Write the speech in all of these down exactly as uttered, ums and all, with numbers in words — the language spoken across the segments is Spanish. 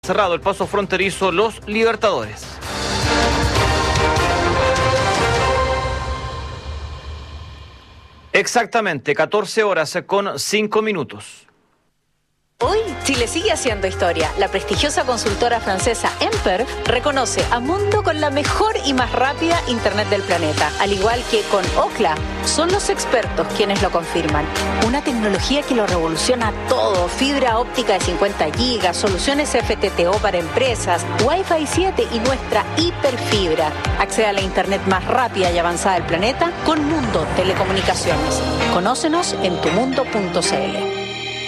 Cerrado el paso fronterizo Los Libertadores. Exactamente, catorce horas con cinco minutos. Hoy, Chile sigue haciendo historia. La prestigiosa consultora francesa Emper reconoce a Mundo con la mejor y más rápida Internet del planeta. Al igual que con Ookla, son los expertos quienes lo confirman. Una tecnología que lo revoluciona todo. Fibra óptica de cincuenta gigas, soluciones F T T O para empresas, Wi-Fi siete y nuestra hiperfibra. Accede a la Internet más rápida y avanzada del planeta con Mundo Telecomunicaciones. Conócenos en tu mundo punto c l.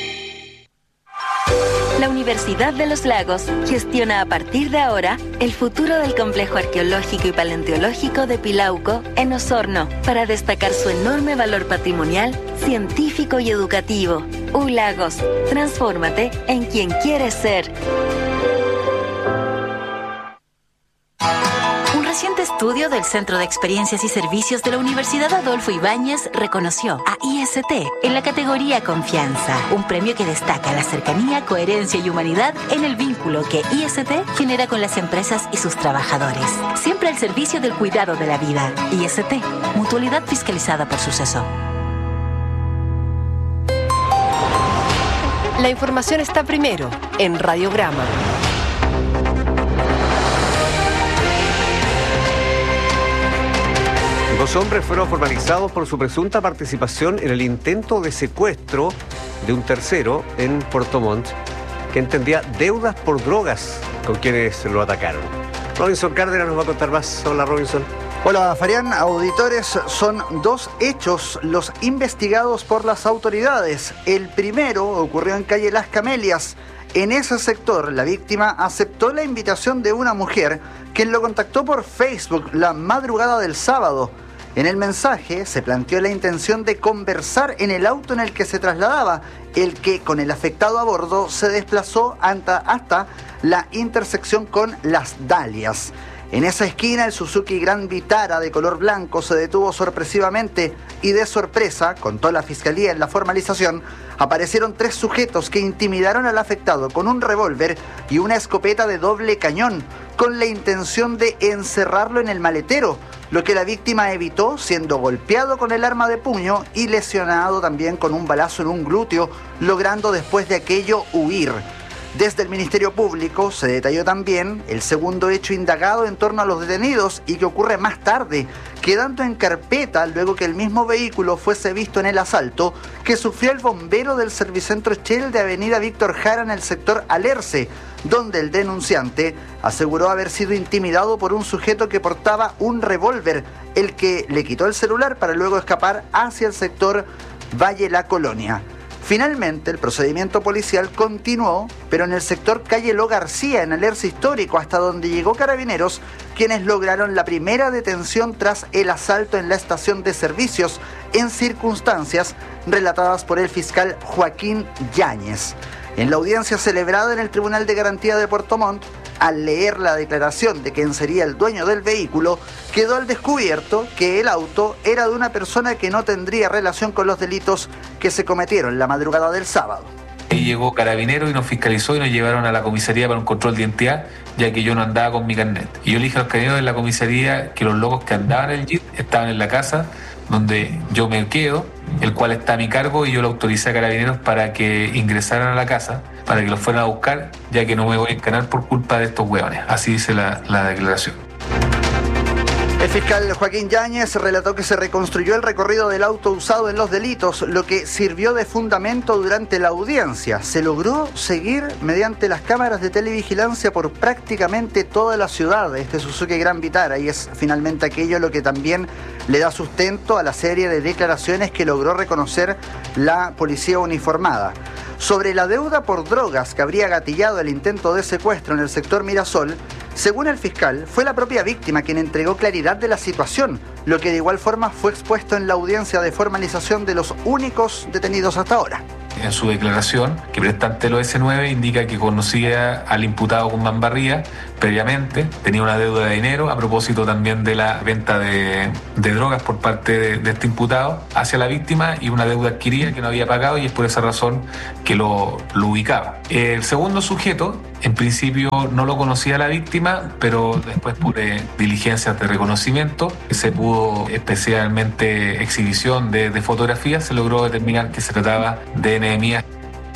La Universidad de los Lagos gestiona a partir de ahora el futuro del complejo arqueológico y paleontológico de Pilauco en Osorno para destacar su enorme valor patrimonial, científico y educativo. U Lagos, transfórmate en quien quieres ser. Un reciente estudio del Centro de Experiencias y Servicios de la Universidad Adolfo Ibáñez reconoció a I S T en la categoría Confianza, un premio que destaca la cercanía, coherencia y humanidad en el vínculo que I S T genera con las empresas y sus trabajadores. Siempre al servicio del cuidado de la vida. I S T, mutualidad fiscalizada por Suceso. La información está primero en Radiograma. Dos hombres fueron formalizados por su presunta participación en el intento de secuestro de un tercero en Puerto Montt que entendía deudas por drogas con quienes lo atacaron. Robinson Cárdenas nos va a contar más. Hola, Robinson. Hola, Farián. Auditores, son dos hechos los investigados por las autoridades. El primero ocurrió en calle Las Camelias. En ese sector, la víctima aceptó la invitación de una mujer quien lo contactó por Facebook la madrugada del sábado. En el mensaje se planteó la intención de conversar en el auto en el que se trasladaba, el que con el afectado a bordo se desplazó hasta, hasta la intersección con Las Dalias. En esa esquina, el Suzuki Gran Vitara de color blanco se detuvo sorpresivamente y de sorpresa, contó la fiscalía en la formalización, aparecieron tres sujetos que intimidaron al afectado con un revólver y una escopeta de doble cañón, con la intención de encerrarlo en el maletero, lo que la víctima evitó siendo golpeado con el arma de puño y lesionado también con un balazo en un glúteo, logrando después de aquello huir. Desde el Ministerio Público se detalló también el segundo hecho indagado en torno a los detenidos y que ocurre más tarde, quedando en carpeta luego que el mismo vehículo fuese visto en el asalto que sufrió el bombero del Servicentro Shell de Avenida Víctor Jara en el sector Alerce, donde el denunciante aseguró haber sido intimidado por un sujeto que portaba un revólver, el que le quitó el celular para luego escapar hacia el sector Valle La Colonia. Finalmente, el procedimiento policial continuó, pero en el sector Calle Lo García, en Alerce Histórico, hasta donde llegó Carabineros, quienes lograron la primera detención tras el asalto en la estación de servicios, en circunstancias relatadas por el fiscal Joaquín Yáñez. En la audiencia celebrada en el Tribunal de Garantía de Puerto Montt, al leer la declaración de quien sería el dueño del vehículo, quedó al descubierto que el auto era de una persona que no tendría relación con los delitos que se cometieron la madrugada del sábado. Y llegó Carabineros y nos fiscalizó y nos llevaron a la comisaría para un control de identidad, ya que yo no andaba con mi carnet. Y yo le dije a los carabineros de la comisaría que los locos que andaban en el Jeep estaban en la casa donde yo me quedo, el cual está a mi cargo, y yo lo autoricé a Carabineros para que ingresaran a la casa, para que los fueran a buscar, ya que no me voy a encanar por culpa de estos hueones. Así dice la, la declaración. El fiscal Joaquín Yáñez relató que se reconstruyó el recorrido del auto usado en los delitos, lo que sirvió de fundamento durante la audiencia. Se logró seguir mediante las cámaras de televigilancia por prácticamente toda la ciudad este Suzuki Gran Vitara, y es finalmente aquello lo que también le da sustento a la serie de declaraciones que logró reconocer la policía uniformada. Sobre la deuda por drogas que habría gatillado el intento de secuestro en el sector Mirasol, según el fiscal, fue la propia víctima quien entregó claridad de la situación, lo que de igual forma fue expuesto en la audiencia de formalización de los únicos detenidos hasta ahora. En su declaración, que presta ante el O S nueve indica que conocía al imputado Guzmán Barría, previamente, tenía una deuda de dinero a propósito también de la venta de, de drogas por parte de, de este imputado hacia la víctima y una deuda adquirida que no había pagado y es por esa razón que lo, lo ubicaba. El segundo sujeto, en principio no lo conocía la víctima, pero después por eh, diligencias de reconocimiento, se pudo, especialmente exhibición de, de fotografías, se logró determinar que se trataba de Nehemías.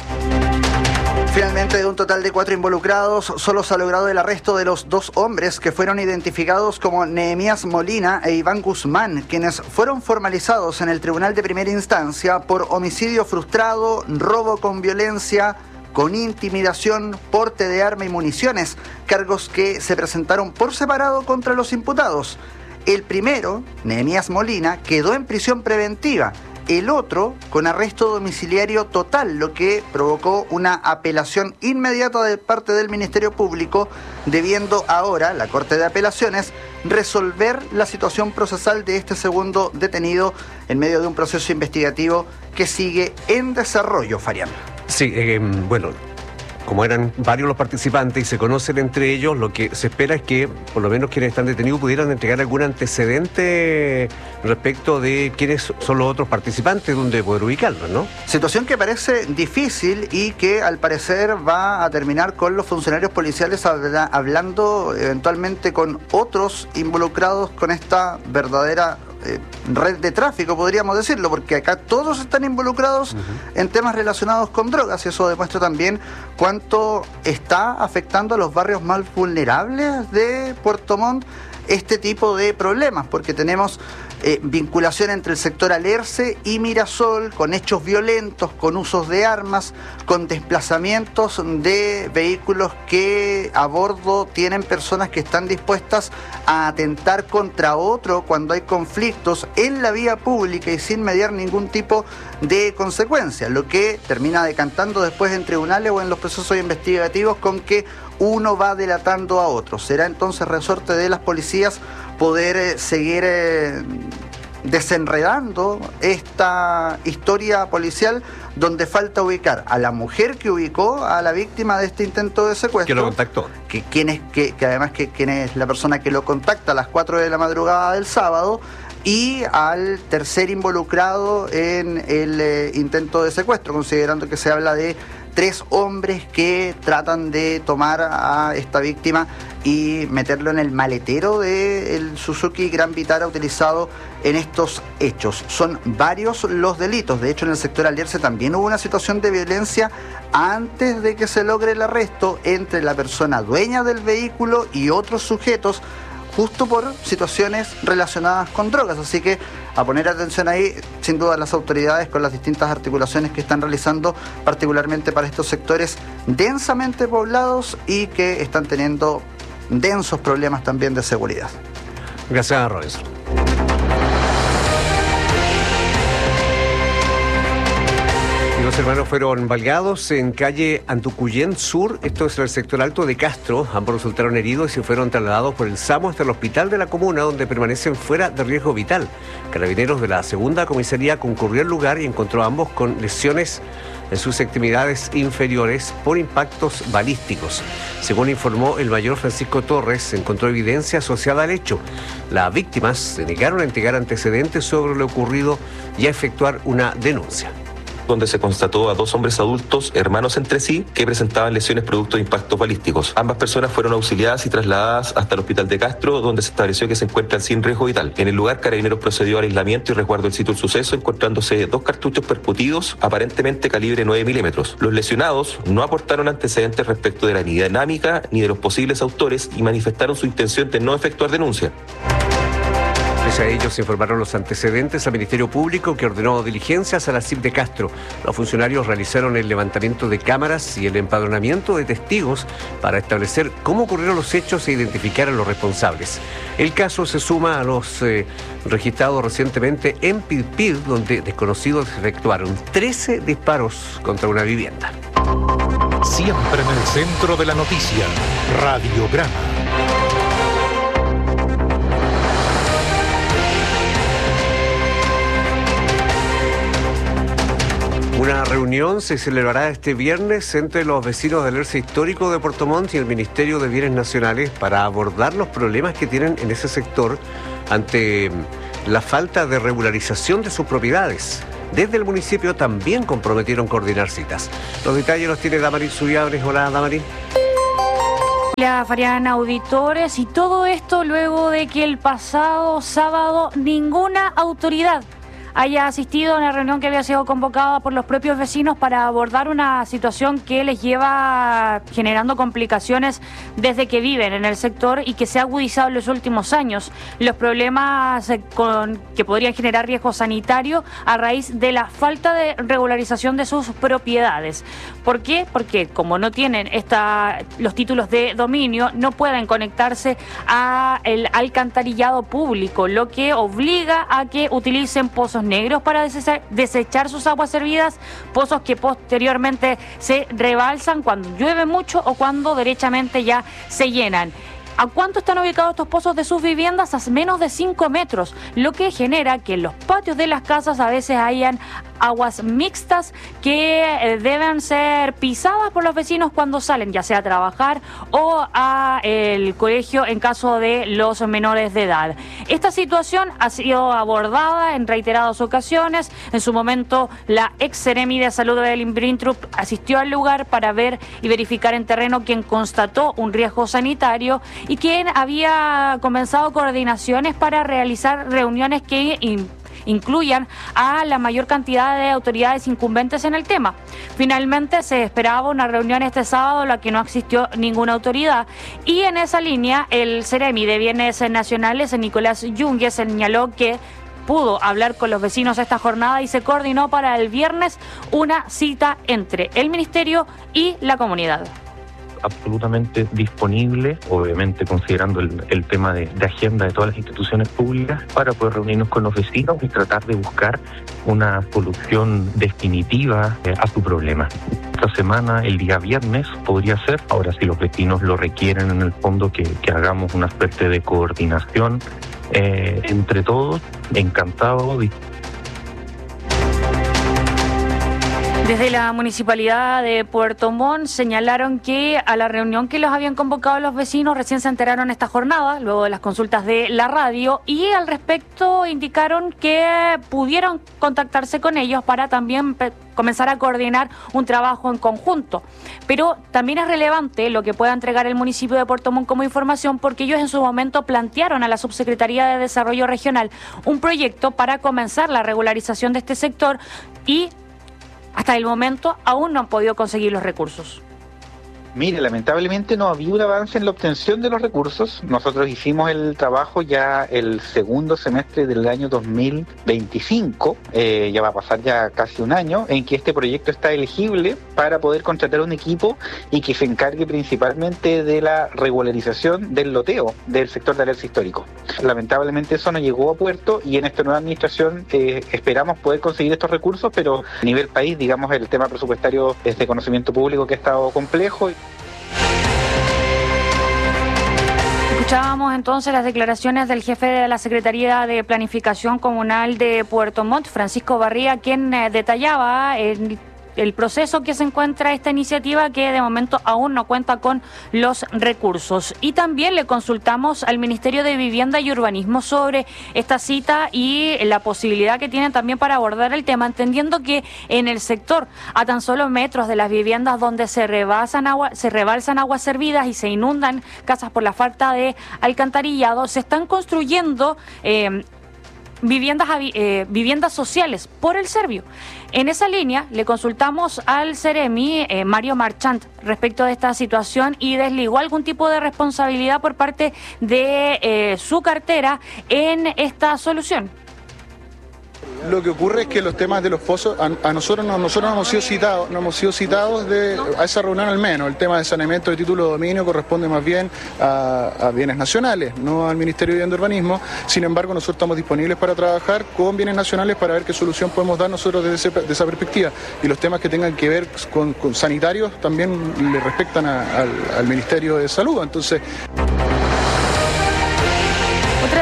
Finalmente, de un total de cuatro involucrados, solo se ha logrado el arresto de los dos hombres que fueron identificados como Nehemías Molina e Iván Guzmán, quienes fueron formalizados en el Tribunal de Primera Instancia por homicidio frustrado, robo con violencia, con intimidación, porte de arma y municiones, cargos que se presentaron por separado contra los imputados. El primero, Nehemías Molina, quedó en prisión preventiva. El otro con arresto domiciliario total, lo que provocó una apelación inmediata de parte del Ministerio Público, debiendo ahora la Corte de Apelaciones resolver la situación procesal de este segundo detenido en medio de un proceso investigativo que sigue en desarrollo, Farián. Sí, eh, bueno, como eran varios los participantes y se conocen entre ellos, lo que se espera es que por lo menos quienes están detenidos pudieran entregar algún antecedente respecto de quiénes son los otros participantes, donde poder ubicarlos, ¿no? Situación que parece difícil y que al parecer va a terminar con los funcionarios policiales habla, hablando eventualmente con otros involucrados con esta verdadera Eh, red de tráfico, podríamos decirlo, porque acá todos están involucrados uh-huh. en temas relacionados con drogas, y eso demuestra también cuánto está afectando a los barrios más vulnerables de Puerto Montt este tipo de problemas, porque tenemos eh, vinculación entre el sector Alerce y Mirasol, con hechos violentos, con usos de armas, con desplazamientos de vehículos que a bordo tienen personas que están dispuestas a atentar contra otro cuando hay conflictos en la vía pública y sin mediar ningún tipo de consecuencia, lo que termina decantando después en tribunales o en los procesos investigativos con que uno va delatando a otro. Será entonces resorte de las policías poder eh, seguir eh, desenredando esta historia policial, donde falta ubicar a la mujer que ubicó a la víctima de este intento de secuestro. Que lo contactó. Que, quién es, que, que además que quién es la persona que lo contacta a las cuatro de la madrugada del sábado, y al tercer involucrado en el eh, intento de secuestro, considerando que se habla de tres hombres que tratan de tomar a esta víctima y meterlo en el maletero del Suzuki Gran Vitara utilizado en estos hechos. Son varios los delitos. De hecho, en el sector Alerce también hubo una situación de violencia antes de que se logre el arresto entre la persona dueña del vehículo y otros sujetos, justo por situaciones relacionadas con drogas. Así que a poner atención ahí, sin duda, las autoridades con las distintas articulaciones que están realizando, particularmente para estos sectores densamente poblados y que están teniendo densos problemas también de seguridad. Gracias, Robinson. Los hermanos fueron baleados en calle Antucuyén Sur, esto es en el sector alto de Castro. Ambos resultaron heridos y se fueron trasladados por el SAMU hasta el hospital de la comuna, donde permanecen fuera de riesgo vital. Carabineros de la segunda comisaría concurrió al lugar y encontró a ambos con lesiones en sus extremidades inferiores por impactos balísticos. Según informó el mayor Francisco Torres, se encontró evidencia asociada al hecho. Las víctimas se negaron a entregar antecedentes sobre lo ocurrido y a efectuar una denuncia, donde se constató a dos hombres adultos, hermanos entre sí, que presentaban lesiones producto de impactos balísticos. Ambas personas fueron auxiliadas y trasladadas hasta el hospital de Castro, donde se estableció que se encuentran sin riesgo vital. En el lugar, Carabineros procedió al aislamiento y resguardo del sitio del suceso, encontrándose dos cartuchos percutidos, aparentemente calibre nueve milímetros. Los lesionados no aportaron antecedentes respecto de la dinámica ni de los posibles autores y manifestaron su intención de no efectuar denuncia. Pese a ellos, se informaron los antecedentes al Ministerio Público, que ordenó diligencias a la C I P de Castro. Los funcionarios realizaron el levantamiento de cámaras y el empadronamiento de testigos para establecer cómo ocurrieron los hechos e identificar a los responsables. El caso se suma a los eh, registrados recientemente en Pilpil, donde desconocidos efectuaron trece disparos contra una vivienda. Siempre en el centro de la noticia, Radiograma. Una reunión se celebrará este viernes entre los vecinos del E R C E histórico de Puerto Montt y el Ministerio de Bienes Nacionales para abordar los problemas que tienen en ese sector ante la falta de regularización de sus propiedades. Desde el municipio también comprometieron coordinar citas. Los detalles los tiene Damaris Zubiabres. Hola, Damaris. La Fariana Auditores, y todo esto luego de que el pasado sábado ninguna autoridad haya asistido a una reunión que había sido convocada por los propios vecinos para abordar una situación que les lleva generando complicaciones desde que viven en el sector y que se ha agudizado en los últimos años. Los problemas con, que podrían generar riesgo sanitario a raíz de la falta de regularización de sus propiedades. ¿Por qué? Porque como no tienen esta, los títulos de dominio, no pueden conectarse al alcantarillado público, lo que obliga a que utilicen pozos negros para desechar sus aguas servidas, pozos que posteriormente se rebalsan cuando llueve mucho o cuando derechamente ya se llenan. ¿A cuánto están ubicados estos pozos de sus viviendas? A menos de cinco metros, lo que genera que en los patios de las casas a veces hayan aguas mixtas que deben ser pisadas por los vecinos cuando salen, ya sea a trabajar o a el colegio en caso de los menores de edad. Esta situación ha sido abordada en reiteradas ocasiones. En su momento, la ex Seremi de Salud de Evelyn Brintrup asistió al lugar para ver y verificar en terreno, quien constató un riesgo sanitario y quien había comenzado coordinaciones para realizar reuniones que incluyan a la mayor cantidad de autoridades incumbentes en el tema. Finalmente se esperaba una reunión este sábado, en la que no asistió ninguna autoridad, y en esa línea el Seremi de Bienes Nacionales, Nicolás Yungue, señaló que pudo hablar con los vecinos esta jornada y se coordinó para el viernes una cita entre el ministerio y la comunidad. Absolutamente disponible, obviamente considerando el, el tema de, de agenda de todas las instituciones públicas, para poder reunirnos con los vecinos y tratar de buscar una solución definitiva eh, a su problema. Esta semana, el día viernes, podría ser. Ahora, si los vecinos lo requieren, en el fondo, que, que hagamos una especie de coordinación eh, entre todos, encantado de... Desde la Municipalidad de Puerto Montt señalaron que a la reunión que los habían convocado los vecinos recién se enteraron esta jornada, luego de las consultas de la radio, y al respecto indicaron que pudieron contactarse con ellos para también comenzar a coordinar un trabajo en conjunto. Pero también es relevante lo que pueda entregar el municipio de Puerto Montt como información, porque ellos en su momento plantearon a la Subsecretaría de Desarrollo Regional un proyecto para comenzar la regularización de este sector y hasta el momento aún no han podido conseguir los recursos. Mire, lamentablemente no ha habido un avance en la obtención de los recursos. Nosotros hicimos el trabajo ya el segundo semestre del año dos mil veinticinco, eh, ya va a pasar ya casi un año, en que este proyecto está elegible para poder contratar un equipo y que se encargue principalmente de la regularización del loteo del sector del E R C E histórico. Lamentablemente eso no llegó a puerto y en esta nueva administración eh, esperamos poder conseguir estos recursos, pero a nivel país, digamos, el tema presupuestario es de conocimiento público que ha estado complejo. Escuchábamos entonces las declaraciones del jefe de la Secretaría de Planificación Comunal de Puerto Montt, Francisco Barría, quien eh, detallaba el el proceso que se encuentra esta iniciativa, que de momento aún no cuenta con los recursos. Y también le consultamos al Ministerio de Vivienda y Urbanismo sobre esta cita y la posibilidad que tienen también para abordar el tema, entendiendo que en el sector, a tan solo metros de las viviendas donde se rebasan agua, se rebalsan aguas servidas y se inundan casas por la falta de alcantarillado, se están construyendo eh, Viviendas, eh, viviendas sociales por el Servio. En esa línea le consultamos al Seremi, eh, Mario Marchant, respecto de esta situación y desligó algún tipo de responsabilidad por parte de eh, su cartera en esta solución. Lo que ocurre es que los temas de los pozos, a, a nosotros no, nosotros no hemos sido citados, no hemos sido citados de, a esa reunión al menos. El tema de saneamiento de título de dominio corresponde más bien a, a bienes nacionales, no al Ministerio de Vivienda y Urbanismo. Sin embargo, nosotros estamos disponibles para trabajar con bienes nacionales para ver qué solución podemos dar nosotros desde, ese, desde esa perspectiva. Y los temas que tengan que ver con, con sanitarios también le respectan a, al, al Ministerio de Salud. Entonces... Otra de las carteras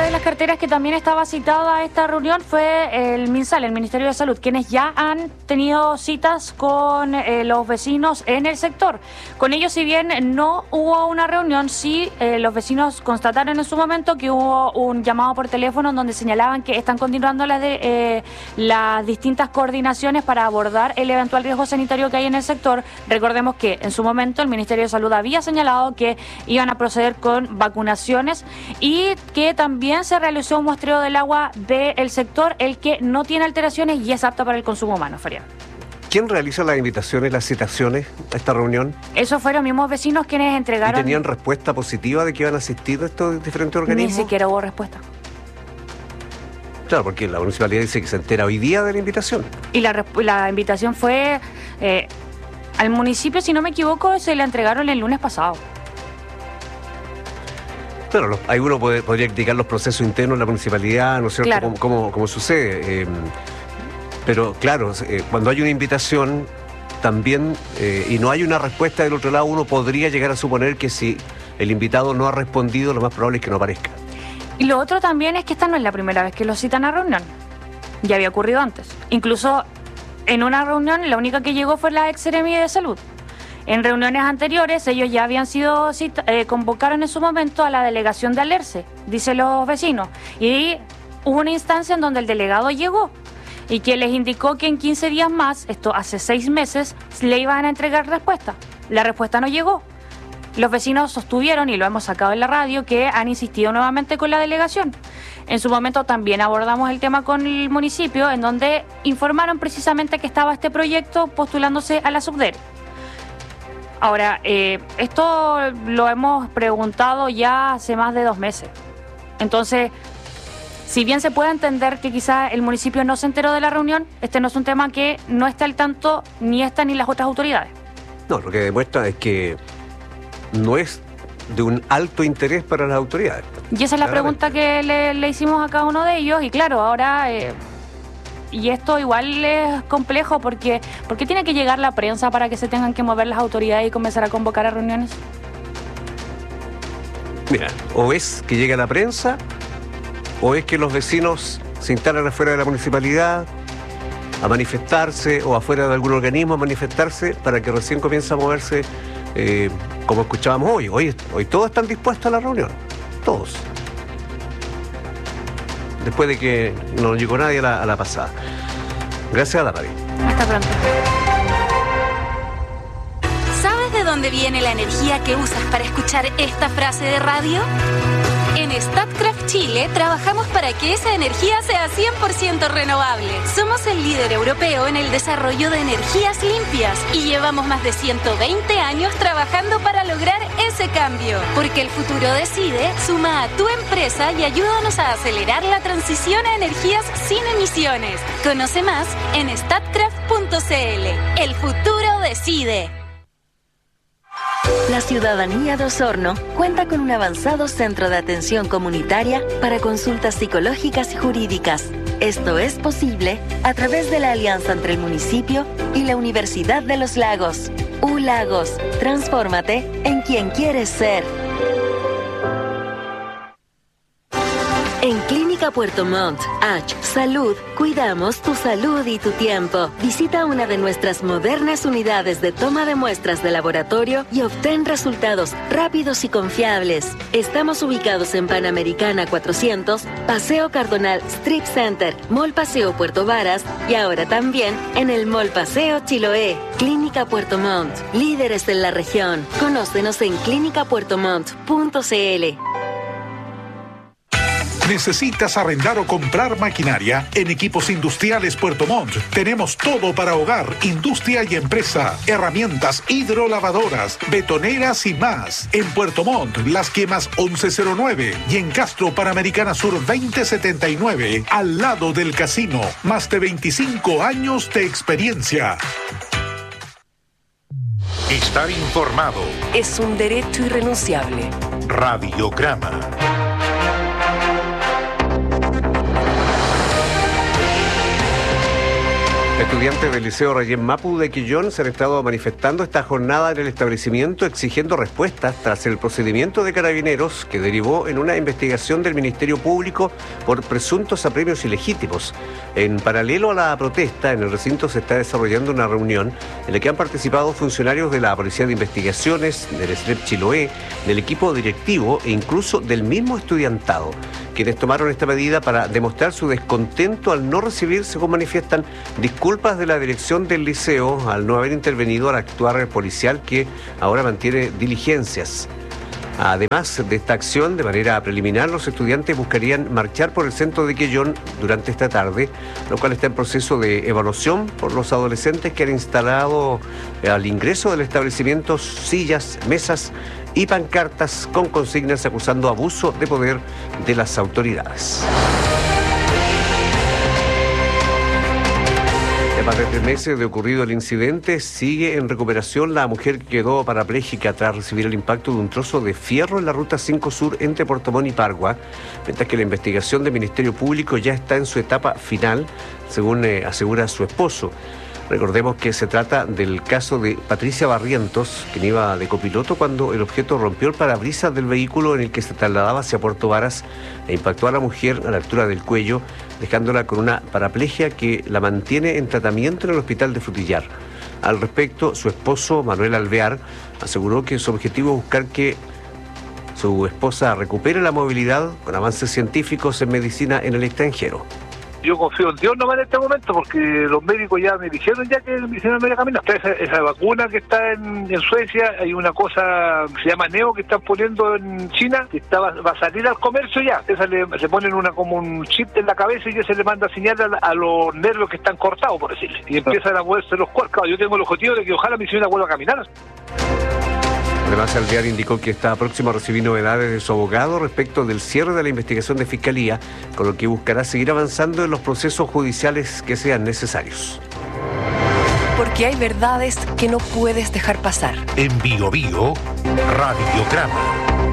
actores que también estaba citada a esta reunión fue el MinSal, el Ministerio de Salud, quienes ya han tenido citas con eh, los vecinos en el sector. Con ellos, si bien no hubo una reunión, sí eh, los vecinos constataron en su momento que hubo un llamado por teléfono donde señalaban que están continuando las, de, eh, las distintas coordinaciones para abordar el eventual riesgo sanitario que hay en el sector. Recordemos que en su momento el Ministerio de Salud había señalado que iban a proceder con vacunaciones y que también se realizó un muestreo del agua del sector, el que no tiene alteraciones y es apta para el consumo humano, Faria. ¿Quién realiza las invitaciones, las citaciones a esta reunión? Esos fueron los mismos vecinos quienes entregaron... ¿Y tenían respuesta positiva de que iban a asistir a estos diferentes organismos? Ni siquiera hubo respuesta. Claro, porque la municipalidad dice que se entera hoy día de la invitación. Y la, la invitación fue... Eh, al municipio, si no me equivoco, se la entregaron el lunes pasado. Claro, los, ahí uno puede, podría criticar los procesos internos de la municipalidad, ¿no es cierto?, claro. cómo, cómo, cómo sucede. Eh, pero claro, eh, cuando hay una invitación también eh, y no hay una respuesta del otro lado, uno podría llegar a suponer que si el invitado no ha respondido, lo más probable es que no aparezca. Y lo otro también es que esta no es la primera vez que lo citan a reunión. Ya había ocurrido antes. Incluso en una reunión, la única que llegó fue la ex Seremi de Salud. En reuniones anteriores, ellos ya habían sido cita, eh, convocaron en su momento a la delegación de Alerce, dicen los vecinos, y hubo una instancia en donde el delegado llegó y que les indicó que en quince días más, esto hace seis meses, le iban a entregar respuesta. La respuesta no llegó. Los vecinos sostuvieron, y lo hemos sacado en la radio, que han insistido nuevamente con la delegación. En su momento también abordamos el tema con el municipio, en donde informaron precisamente que estaba este proyecto postulándose a la Subdere. Ahora, eh, esto lo hemos preguntado ya hace más de dos meses. Entonces, si bien se puede entender que quizá el municipio no se enteró de la reunión, este no es un tema que no está al tanto ni esta ni las otras autoridades. No, lo que demuestra es que no es de un alto interés para las autoridades. Y esa es la pregunta que le, le hicimos a cada uno de ellos. Y claro, ahora... Eh, Y esto igual es complejo porque ¿por qué tiene que llegar la prensa para que se tengan que mover las autoridades y comenzar a convocar a reuniones? Mira, o es que llegue la prensa o es que los vecinos se instalan afuera de la municipalidad a manifestarse o afuera de algún organismo a manifestarse para que recién comience a moverse, eh, como escuchábamos hoy. Hoy, hoy todos están dispuestos a la reunión, todos. Después de que no llegó nadie a la, a la pasada. Gracias a la radio. Hasta pronto. ¿Sabes de dónde viene la energía que usas para escuchar esta frase de radio? En Statkraft Chile trabajamos para que esa energía sea cien por ciento renovable. Somos el líder europeo en el desarrollo de energías limpias y llevamos más de ciento veinte años trabajando para lograr ese cambio. Porque el futuro decide, suma a tu empresa y ayúdanos a acelerar la transición a energías sin emisiones. Conoce más en statkraft punto c l. El futuro decide. La ciudadanía de Osorno cuenta con un avanzado centro de atención comunitaria para consultas psicológicas y jurídicas. Esto es posible a través de la alianza entre el municipio y la Universidad de los Lagos. U Lagos, transfórmate en quien quieres ser. En Clínica Puerto Montt, H. Salud, cuidamos tu salud y tu tiempo. Visita una de nuestras modernas unidades de toma de muestras de laboratorio y obtén resultados rápidos y confiables. Estamos ubicados en Panamericana cuatrocientos, Paseo Cardonal Strip Center, Mall Paseo Puerto Varas y ahora también en el Mall Paseo Chiloé. Clínica Puerto Montt, líderes en la región. Conócenos en clínica puerto montt punto c l. ¿Necesitas arrendar o comprar maquinaria? En Equipos Industriales Puerto Montt tenemos todo para hogar, industria y empresa. Herramientas hidrolavadoras, betoneras y más. En Puerto Montt, Las Quemas once cero nueve y en Castro, Panamericana Sur veinte setenta y nueve, al lado del casino. Más de veinticinco años de experiencia. Estar informado es un derecho irrenunciable. Radiograma. Estudiantes del Liceo Rayén Mapu de Quillón se han estado manifestando esta jornada en el establecimiento exigiendo respuestas tras el procedimiento de Carabineros que derivó en una investigación del Ministerio Público por presuntos apremios ilegítimos. En paralelo a la protesta, en el recinto se está desarrollando una reunión en la que han participado funcionarios de la Policía de Investigaciones, del S L E P Chiloé, del equipo directivo e incluso del mismo estudiantado, quienes tomaron esta medida para demostrar su descontento al no recibir, según manifiestan, disculpas de la dirección del liceo al no haber intervenido al actuar policial que ahora mantiene diligencias. Además de esta acción, de manera preliminar, los estudiantes buscarían marchar por el centro de Quillón durante esta tarde, lo cual está en proceso de evaluación por los adolescentes que han instalado al ingreso del establecimiento sillas, mesas y pancartas con consignas acusando abuso de poder de las autoridades. Más de tres meses de ocurrido el incidente, sigue en recuperación la mujer que quedó parapléjica tras recibir el impacto de un trozo de fierro en la Ruta cinco Sur entre Puerto Montt y Pargua, mientras que la investigación del Ministerio Público ya está en su etapa final, según eh, asegura su esposo. Recordemos que se trata del caso de Patricia Barrientos, quien iba de copiloto cuando el objeto rompió el parabrisas del vehículo en el que se trasladaba hacia Puerto Varas e impactó a la mujer a la altura del cuello, dejándola con una paraplegia que la mantiene en tratamiento en el hospital de Frutillar. Al respecto, su esposo, Manuel Alvear, aseguró que su objetivo es buscar que su esposa recupere la movilidad con avances científicos en medicina en el extranjero. Yo confío en Dios nomás en este momento, porque los médicos ya me dijeron ya que me dijeron no voy a caminar. Esa, esa vacuna que está en, en Suecia, hay una cosa que se llama Neo que están poniendo en China, que está, va a salir al comercio ya. Esa le, se ponen una como un chip en la cabeza y ya se le manda señal a, a los nervios que están cortados, por decirle. Y empiezan a moverse los cuerpos. Yo tengo el objetivo de que ojalá mi señora vuelva a caminar. Además, Alvear indicó que está próximo a recibir novedades de su abogado respecto del cierre de la investigación de Fiscalía, con lo que buscará seguir avanzando en los procesos judiciales que sean necesarios. Porque hay verdades que no puedes dejar pasar. En Bio Bio, Radiograma.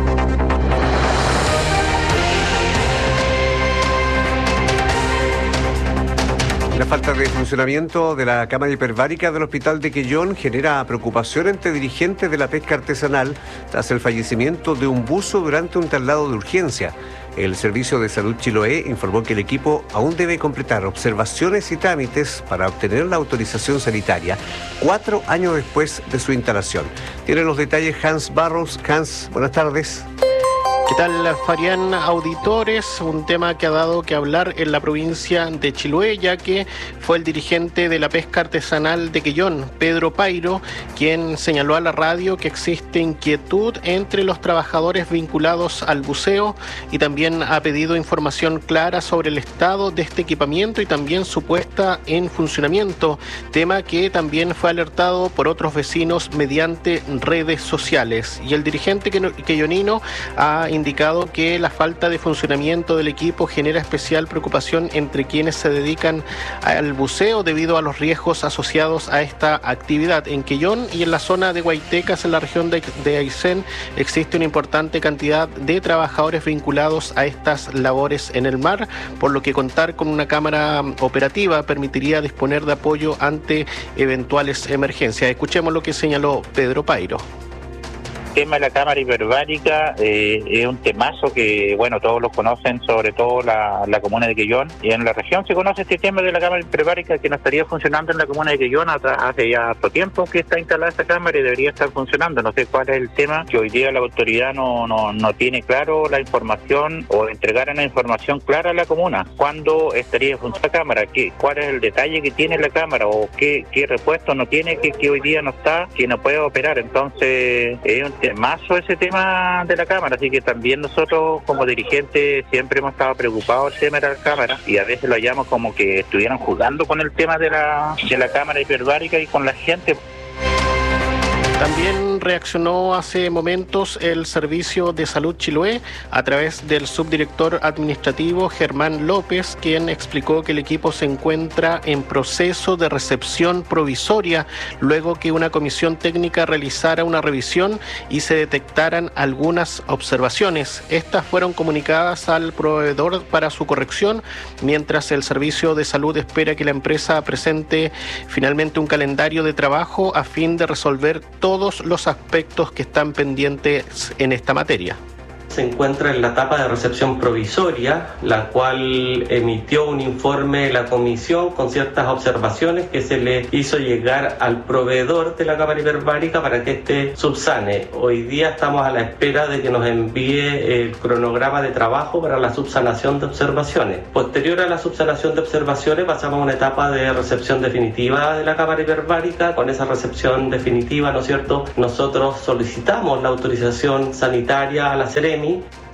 La falta de funcionamiento de la cámara hiperbárica del Hospital de Quillón genera preocupación entre dirigentes de la pesca artesanal tras el fallecimiento de un buzo durante un traslado de urgencia. El Servicio de Salud Chiloé informó que el equipo aún debe completar observaciones y trámites para obtener la autorización sanitaria cuatro años después de su instalación. Tienen los detalles Hans Barros. Hans, buenas tardes. ¿Qué tal, Farián, auditores? Un tema que ha dado que hablar en la provincia de Chiloé, ya que fue el dirigente de la pesca artesanal de Quillón, Pedro Pairo, quien señaló a la radio que existe inquietud entre los trabajadores vinculados al buceo y también ha pedido información clara sobre el estado de este equipamiento y también su puesta en funcionamiento, tema que también fue alertado por otros vecinos mediante redes sociales. Y el dirigente quillonino ha indicado que la falta de funcionamiento del equipo genera especial preocupación entre quienes se dedican al buceo debido a los riesgos asociados a esta actividad. En Quillón y en la zona de Guaitecas, en la región de, de Aysén, existe una importante cantidad de trabajadores vinculados a estas labores en el mar, por lo que contar con una cámara operativa permitiría disponer de apoyo ante eventuales emergencias. Escuchemos lo que señaló Pedro Pairo. El tema de la cámara hiperbárica eh, es un temazo que, bueno, todos lo conocen, sobre todo la, la comuna de Quillón. Y en la región se conoce este tema de la cámara hiperbárica que no estaría funcionando en la comuna de Quillón hace ya harto tiempo que está instalada esta cámara y debería estar funcionando. No sé cuál es el tema, que hoy día la autoridad no, no, no tiene claro la información o entregar una información clara a la comuna. ¿Cuándo estaría funcionando la cámara? ¿Qué, ¿Cuál es el detalle que tiene la cámara? ¿O qué, qué repuesto no tiene que, que hoy día no está, que no puede operar? Entonces, es un temazo ese tema de la cámara, así que también nosotros como dirigentes siempre hemos estado preocupados del tema de la cámara y a veces lo hallamos como que estuvieran jugando con el tema de la, de la cámara hiperbárica y con la gente. También reaccionó hace momentos el Servicio de Salud Chiloé a través del subdirector administrativo Germán López, quien explicó que el equipo se encuentra en proceso de recepción provisoria luego que una comisión técnica realizara una revisión y se detectaran algunas observaciones. Estas fueron comunicadas al proveedor para su corrección, mientras el Servicio de Salud espera que la empresa presente finalmente un calendario de trabajo a fin de resolver todo todos los aspectos que están pendientes en esta materia. Se encuentra en la etapa de recepción provisoria, la cual emitió un informe la comisión con ciertas observaciones que se le hizo llegar al proveedor de la cámara hiperbárica para que éste subsane. Hoy día estamos a la espera de que nos envíe el cronograma de trabajo para la subsanación de observaciones. Posterior a la subsanación de observaciones pasamos a una etapa de recepción definitiva de la cámara hiperbárica. Con esa recepción definitiva, ¿no es cierto?, nosotros solicitamos la autorización sanitaria a la Seremi.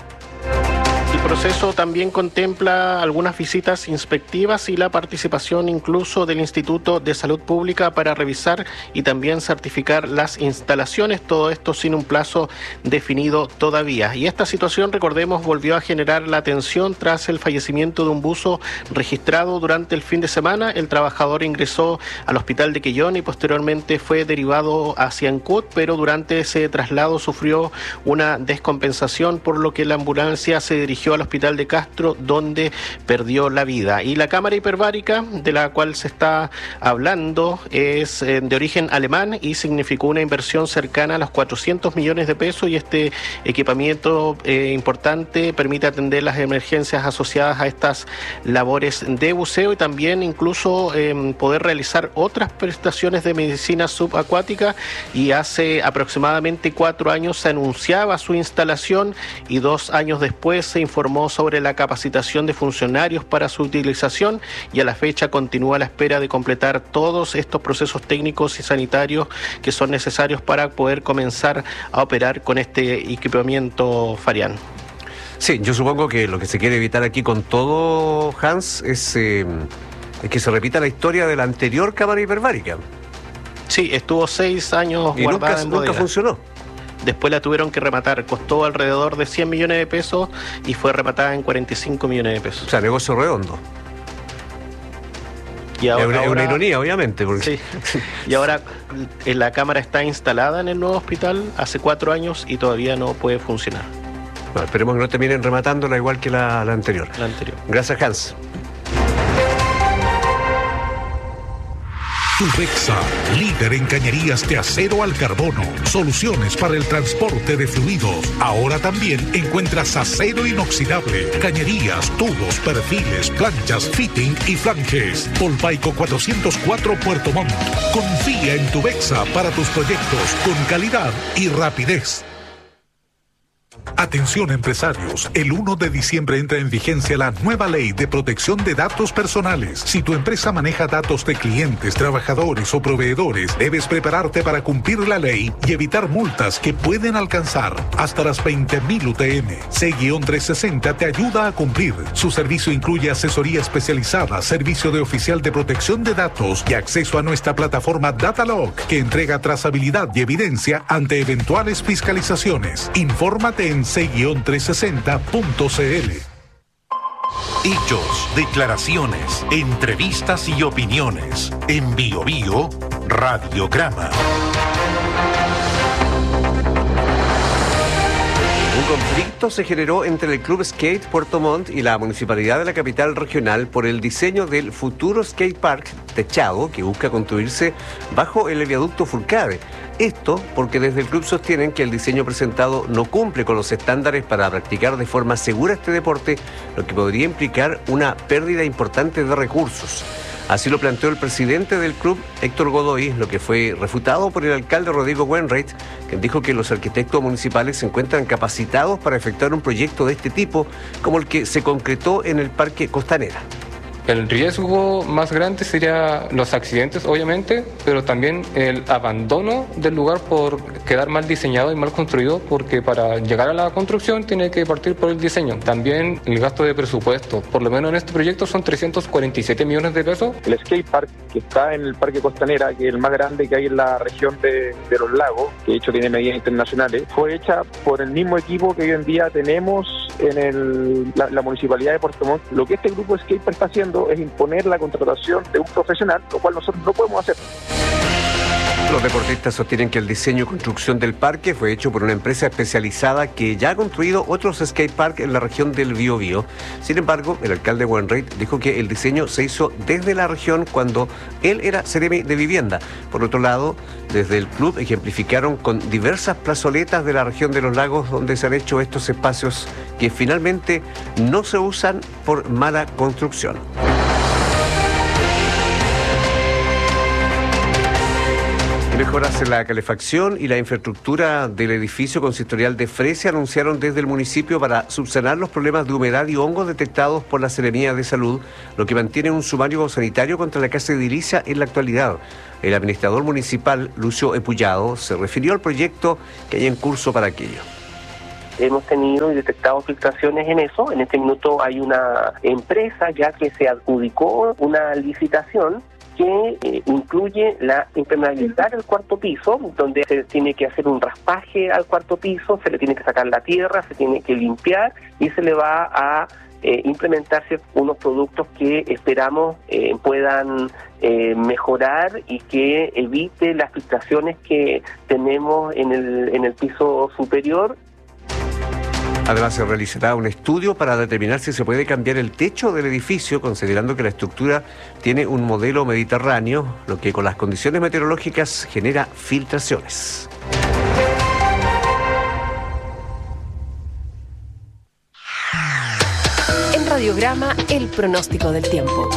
El proceso también contempla algunas visitas inspectivas y la participación incluso del Instituto de Salud Pública para revisar y también certificar las instalaciones, todo esto sin un plazo definido todavía. Y esta situación, recordemos, volvió a generar la atención tras el fallecimiento de un buzo registrado durante el fin de semana. El trabajador ingresó al hospital de Quellón y posteriormente fue derivado hacia Ancud, pero durante ese traslado sufrió una descompensación, por lo que la ambulancia se dirigió al hospital de Castro, donde perdió la vida. Y la cámara hiperbárica de la cual se está hablando es eh, de origen alemán y significó una inversión cercana a los cuatrocientos millones de pesos, y este equipamiento eh, importante permite atender las emergencias asociadas a estas labores de buceo y también incluso eh, poder realizar otras prestaciones de medicina subacuática. Y hace aproximadamente cuatro años se anunciaba su instalación y dos años después se informó sobre la capacitación de funcionarios para su utilización, y a la fecha continúa a la espera de completar todos estos procesos técnicos y sanitarios que son necesarios para poder comenzar a operar con este equipamiento, Farián. Sí, yo supongo que lo que se quiere evitar aquí con todo, Hans, es, eh, es que se repita la historia de la anterior cámara hiperbárica. Sí, estuvo seis años y guardada nunca, en nunca bodega. funcionó. Después la tuvieron que rematar, costó alrededor de cien millones de pesos y fue rematada en cuarenta y cinco millones de pesos. O sea, negocio redondo. Y ahora, es, una, ahora, es una ironía, obviamente. Porque... Sí. Y ahora la cámara está instalada en el nuevo hospital hace cuatro años y todavía no puede funcionar. Bueno, esperemos que no terminen rematándola igual que la, la anterior. La anterior. Gracias, Hans. Tubexa, líder en cañerías de acero al carbono, soluciones para el transporte de fluidos. Ahora también encuentras acero inoxidable, cañerías, tubos, perfiles, planchas, fitting y flanges. Polpaico cuatrocientos cuatro Puerto Montt. Confía en Tubexa para tus proyectos con calidad y rapidez. Atención empresarios, el uno de diciembre entra en vigencia la nueva ley de protección de datos personales. Si tu empresa maneja datos de clientes, trabajadores o proveedores, debes prepararte para cumplir la ley y evitar multas que pueden alcanzar hasta las veinte mil U T M. C trescientos sesenta te ayuda a cumplir. Su servicio incluye asesoría especializada, servicio de oficial de protección de datos y acceso a nuestra plataforma Datalog, que entrega trazabilidad y evidencia ante eventuales fiscalizaciones. Infórmate en c trescientos sesenta punto c l. Hechos, declaraciones, entrevistas y opiniones. En Bio Bio, Radiograma. Un conflicto se generó entre el Club Skate Puerto Montt y la Municipalidad de la capital regional por el diseño del futuro skate park techado que busca construirse bajo el viaducto Fulcade. Esto porque desde el club sostienen que el diseño presentado no cumple con los estándares para practicar de forma segura este deporte, lo que podría implicar una pérdida importante de recursos. Así lo planteó el presidente del club, Héctor Godoy, lo que fue refutado por el alcalde Rodrigo Wainwright, quien dijo que los arquitectos municipales se encuentran capacitados para efectuar un proyecto de este tipo, como el que se concretó en el Parque Costanera. El riesgo más grande sería los accidentes, obviamente, pero también el abandono del lugar por quedar mal diseñado y mal construido, porque para llegar a la construcción tiene que partir por el diseño. También el gasto de presupuesto, por lo menos en este proyecto son trescientos cuarenta y siete millones de pesos. El skate park que está en el Parque Costanera, que es el más grande que hay en la región de, de los lagos, que de hecho tiene medidas internacionales, fue hecha por el mismo equipo que hoy en día tenemos en el, la, la municipalidad de Puerto Montt. Lo que este grupo de skate park está haciendo es imponer la contratación de un profesional, lo cual nosotros no podemos hacer. Los deportistas sostienen que el diseño y construcción del parque fue hecho por una empresa especializada que ya ha construido otros skate park en la región del Biobío. Sin embargo, el alcalde Wainwright dijo que el diseño se hizo desde la región cuando él era seremi de vivienda. Por otro lado, desde el club ejemplificaron con diversas plazoletas de la región de los lagos donde se han hecho estos espacios que finalmente no se usan por mala construcción. Mejoras en la calefacción y la infraestructura del edificio consistorial de Fresia anunciaron desde el municipio para subsanar los problemas de humedad y hongos detectados por la Seremía de Salud, lo que mantiene un sumario sanitario contra la casa edilicia en la actualidad. El administrador municipal, Lucio Epullado, se refirió al proyecto que hay en curso para aquello. Hemos tenido y detectado filtraciones en eso. En este minuto hay una empresa ya que se adjudicó una licitación que eh, incluye la impermeabilizar el cuarto piso, donde se tiene que hacer un raspaje al cuarto piso, se le tiene que sacar la tierra, se tiene que limpiar y se le va a eh, implementarse unos productos que esperamos eh, puedan eh, mejorar y que evite las filtraciones que tenemos en el, en el piso superior. Además, se realizará un estudio para determinar si se puede cambiar el techo del edificio, considerando que la estructura tiene un modelo mediterráneo, lo que con las condiciones meteorológicas genera filtraciones. En Radiograma, el pronóstico del tiempo.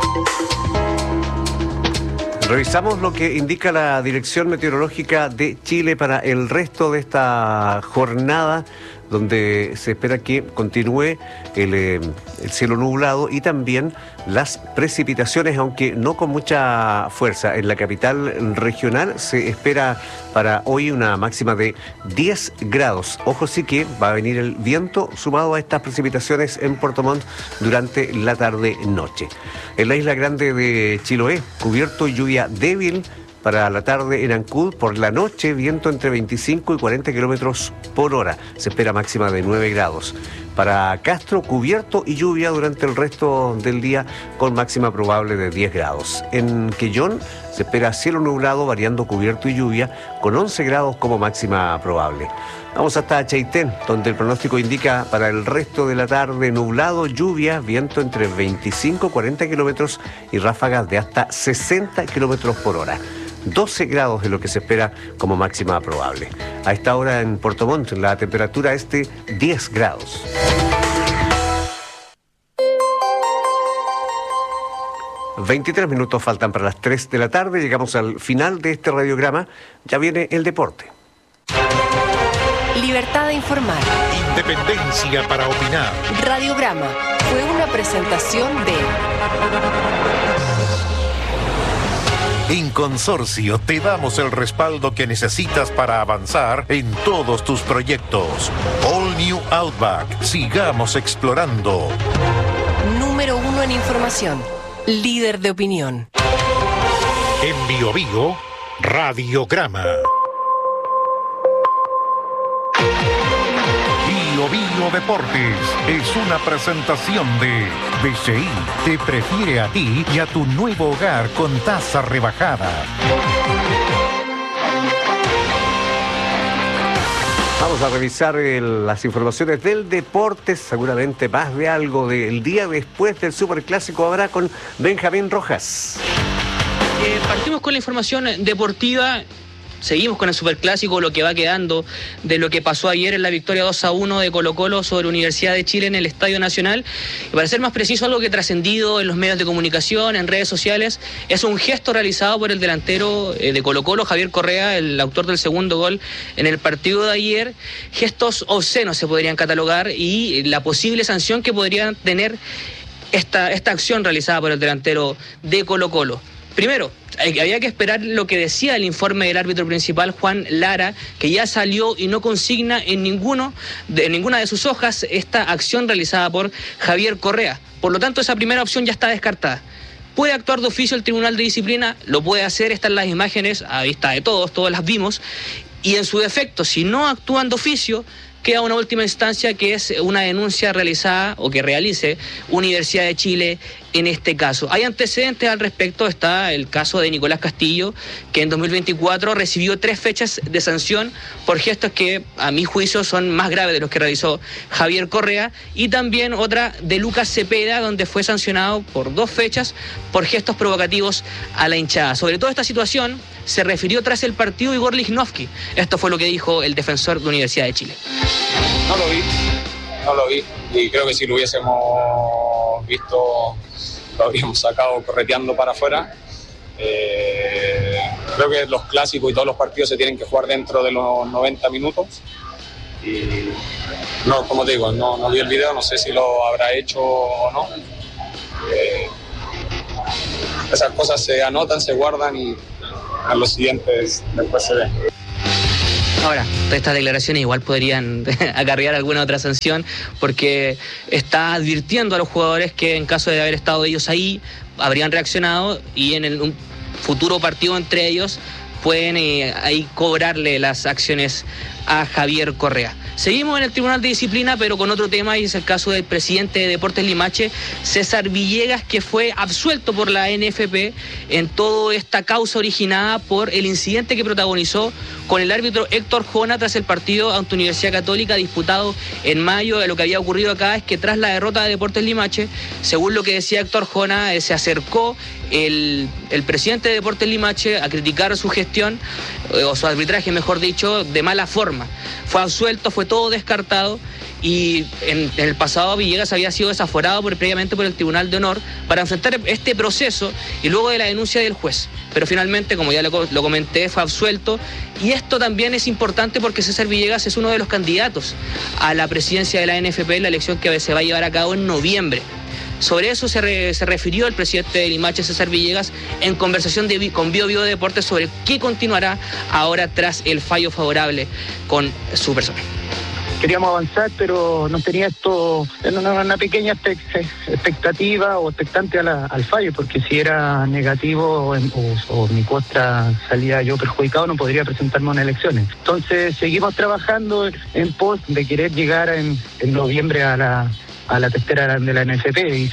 Revisamos lo que indica la Dirección Meteorológica de Chile para el resto de esta jornada, donde se espera que continúe el, eh, el cielo nublado y también las precipitaciones, aunque no con mucha fuerza. En la capital regional se espera para hoy una máxima de diez grados. Ojo, sí que va a venir el viento sumado a estas precipitaciones en Puerto Montt durante la tarde-noche. En la isla grande de Chiloé, cubierto y lluvia débil. Para la tarde en Ancud, por la noche, viento entre veinticinco y cuarenta kilómetros por hora. Se espera máxima de nueve grados. Para Castro, cubierto y lluvia durante el resto del día, con máxima probable de diez grados. En Quellón se espera cielo nublado, variando cubierto y lluvia, con once grados como máxima probable. Vamos hasta Chaitén, donde el pronóstico indica para el resto de la tarde nublado, lluvia, viento entre veinticinco y cuarenta kilómetros y ráfagas de hasta sesenta kilómetros por hora. doce grados es lo que se espera como máxima probable. A esta hora en Puerto Montt la temperatura es de diez grados. veintitrés minutos faltan para las tres de la tarde. Llegamos al final de este radiograma. Ya viene el deporte. Libertad de informar. Independencia para opinar. Radiograma fue una presentación de... En Consorcio te damos el respaldo que necesitas para avanzar en todos tus proyectos. All New Outback. Sigamos explorando. Número uno en información. Líder de opinión. En Bio Bio, Radiograma. Bio Bio Deportes es una presentación de B C I. Te prefiere a ti y a tu nuevo hogar con tasa rebajada. Vamos a revisar el, las informaciones del deporte, seguramente más de algo del día después del Superclásico habrá con Benjamín Rojas. Eh, partimos con la información deportiva. Seguimos con el Superclásico, lo que va quedando de lo que pasó ayer en la victoria dos a uno de Colo-Colo sobre Universidad de Chile en el Estadio Nacional. Y para ser más preciso, algo que ha trascendido en los medios de comunicación, en redes sociales, es un gesto realizado por el delantero de Colo-Colo, Javier Correa, el autor del segundo gol en el partido de ayer. Gestos obscenos se podrían catalogar y la posible sanción que podrían tener esta, esta acción realizada por el delantero de Colo-Colo. Primero, había que esperar lo que decía el informe del árbitro principal, Juan Lara, que ya salió y no consigna en, ninguno de, en ninguna de sus hojas esta acción realizada por Javier Correa. Por lo tanto, esa primera opción ya está descartada. ¿Puede actuar de oficio el Tribunal de Disciplina? Lo puede hacer, están las imágenes a vista de todos, todas las vimos. Y en su defecto, si no actúan de oficio, queda una última instancia que es una denuncia realizada o que realice Universidad de Chile en este caso. Hay antecedentes al respecto, está el caso de Nicolás Castillo, que en dos mil veinticuatro recibió tres fechas de sanción por gestos que a mi juicio son más graves de los que realizó Javier Correa, y también otra de Lucas Cepeda, donde fue sancionado por dos fechas por gestos provocativos a la hinchada. Sobre toda esta situación se refirió tras el partido Igor Lichnowsky. Esto fue lo que dijo el defensor de Universidad de Chile. No lo vi, no lo vi, y creo que si lo hubiésemos visto lo habríamos sacado correteando para afuera. Eh, creo que los clásicos y todos los partidos se tienen que jugar dentro de los noventa minutos, y no, como te digo, no, no vi el video, no sé si lo habrá hecho o no. Eh, esas cosas se anotan, se guardan y a los siguientes después se ven. Ahora, estas declaraciones igual podrían acarrear alguna otra sanción, porque está advirtiendo a los jugadores que en caso de haber estado ellos ahí, habrían reaccionado, y en el, un futuro partido entre ellos pueden eh, ahí cobrarle las acciones a Javier Correa. Seguimos en el Tribunal de Disciplina, pero con otro tema, y es el caso del presidente de Deportes Limache, César Villegas, que fue absuelto por la N F P en toda esta causa originada por el incidente que protagonizó con el árbitro Héctor Jona tras el partido ante Universidad Católica disputado en mayo. Lo que había ocurrido acá es que tras la derrota de Deportes Limache, según lo que decía Héctor Jona, eh, se acercó el, el presidente de Deportes Limache a criticar su gestión, eh, o su arbitraje, mejor dicho, de mala forma. Fue absuelto, fue todo descartado, y en, en el pasado Villegas había sido desaforado por, previamente por el Tribunal de Honor para enfrentar este proceso y luego de la denuncia del juez. Pero finalmente, como ya lo, lo comenté, fue absuelto, y esto también es importante porque César Villegas es uno de los candidatos a la presidencia de la N F P en la elección que se va a llevar a cabo en noviembre. Sobre eso se, re, se refirió el presidente de Limache, César Villegas, en conversación de, con Bio Bio Deportes sobre qué continuará ahora tras el fallo favorable con su persona. Queríamos avanzar, pero no tenía esto, una, una pequeña expectativa o expectante a la, al fallo, porque si era negativo o, o mi contra salía yo perjudicado, no podría presentarme a unas elecciones. Entonces seguimos trabajando en pos de querer llegar en, en noviembre a la a la testera de la N F P.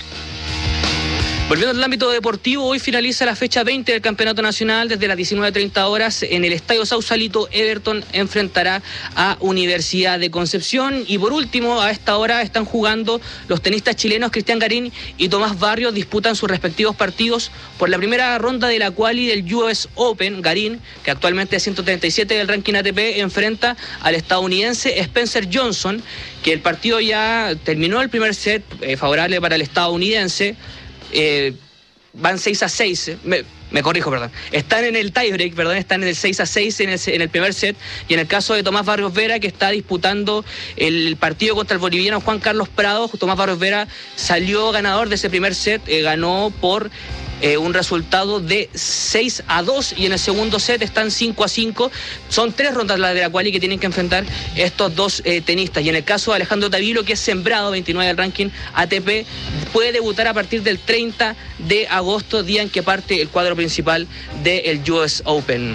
Volviendo al ámbito deportivo, hoy finaliza la fecha veinte del Campeonato Nacional. Desde las diecinueve treinta horas en el Estadio Sausalito, Everton enfrentará a Universidad de Concepción. Y por último, a esta hora están jugando los tenistas chilenos Cristian Garín y Tomás Barrios, disputan sus respectivos partidos por la primera ronda de la quali del U S Open. Garín, que actualmente es ciento treinta y siete del ranking A T P, enfrenta al estadounidense Spencer Johnson, que el partido ya terminó el primer set, eh, favorable para el estadounidense. Eh, van seis a seis, me, me corrijo, perdón, están en el tiebreak, perdón, están en el seis a seis en el, en el primer set, y en el caso de Tomás Barrios Vera, que está disputando el partido contra el boliviano Juan Carlos Prado, Tomás Barrios Vera salió ganador de ese primer set, eh, ganó por Eh, un resultado de seis a dos, y en el segundo set están cinco a cinco. Son tres rondas las de la quali que tienen que enfrentar estos dos eh, tenistas, y en el caso de Alejandro Tavilo, que es sembrado veintinueve del ranking A T P, puede debutar a partir del treinta de agosto, día en que parte el cuadro principal del U S Open.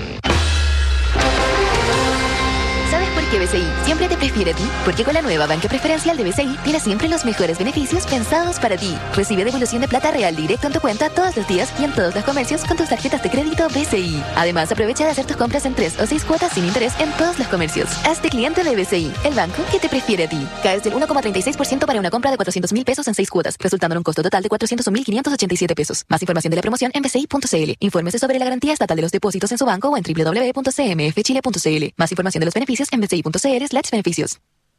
¿Sabes por qué B C I siempre te prefiere a ti? Porque con la nueva banca preferencial de B C I tienes siempre los mejores beneficios pensados para ti. Recibe devolución de plata real directo en tu cuenta todos los días y en todos los comercios con tus tarjetas de crédito B C I. Además, aprovecha de hacer tus compras en tres o seis cuotas sin interés en todos los comercios. Hazte cliente de B C I, el banco que te prefiere a ti. Caes del uno coma treinta y seis por ciento para una compra de cuatrocientos mil pesos en seis cuotas, resultando en un costo total de cuatrocientos mil quinientos ochenta y siete pesos. Más información de la promoción en b c i punto c l. Infórmese sobre la garantía estatal de los depósitos en su banco o en w w w punto c m f chile punto c l. Más información de los beneficios en b c i punto c l slash beneficios.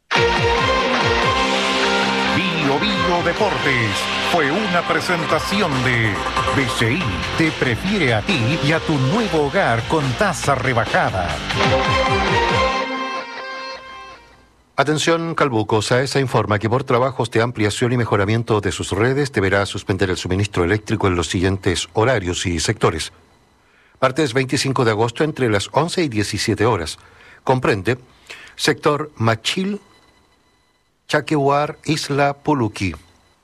Bio Bio Deportes fue una presentación de B C I te prefiere a ti y a tu nuevo hogar con tasa rebajada. Atención Calbuco, SAESA informa que por trabajos de ampliación y mejoramiento de sus redes deberá suspender el suministro eléctrico en los siguientes horarios y sectores. Martes veinticinco de agosto entre las once y diecisiete horas. Comprende sector Machil, Chaquehuar, Isla Puluqui.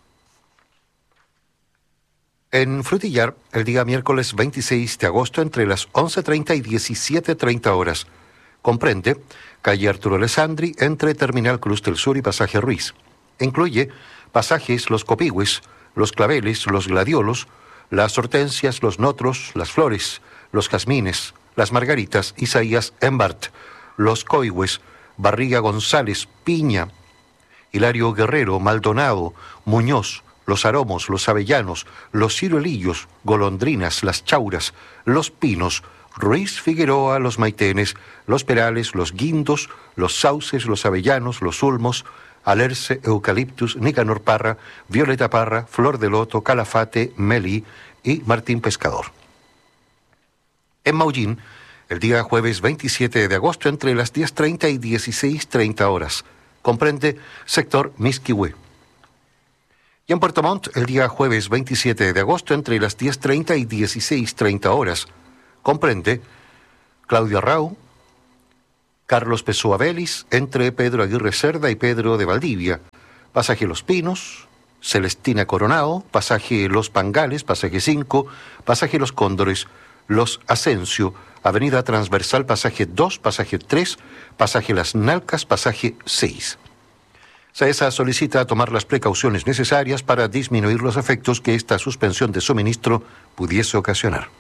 En Frutillar, el día miércoles veintiséis de agosto entre las once treinta y diecisiete treinta horas. Comprende calle Arturo Alessandri entre Terminal Cruz del Sur y Pasaje Ruiz. Incluye pasajes Los Copigües, Los Claveles, Los Gladiolos, las Hortensias, Los Notros, Las Flores, Los Jazmines, Las Margaritas, Isaías Embart, Los Coigües, Barriga González, Piña, Hilario Guerrero, Maldonado, Muñoz, Los Aromos, Los Avellanos, Los Ciruelillos, Golondrinas, Las Chauras, Los Pinos, Ruiz Figueroa, Los Maitenes, Los Perales, Los Guindos, Los Sauces, Los Avellanos, Los Ulmos, Alerce, Eucaliptus, Nicanor Parra, Violeta Parra, Flor de Loto, Calafate, Meli y Martín Pescador. En Maullín, el día jueves veintisiete de agosto entre las diez treinta y dieciséis treinta horas. Comprende sector Misquihué. Y en Puerto Montt, el día jueves veintisiete de agosto entre las diez treinta y dieciséis treinta horas. Comprende Claudio Rau, Carlos Pessoa Vélez, entre Pedro Aguirre Cerda y Pedro de Valdivia, pasaje Los Pinos, Celestina Coronado, pasaje Los Pangales, pasaje cinco, pasaje Los Cóndores, Los Asensio, avenida transversal, pasaje dos, pasaje tres, pasaje Las Nalcas, pasaje seis. SAESA solicita tomar las precauciones necesarias para disminuir los efectos que esta suspensión de suministro pudiese ocasionar.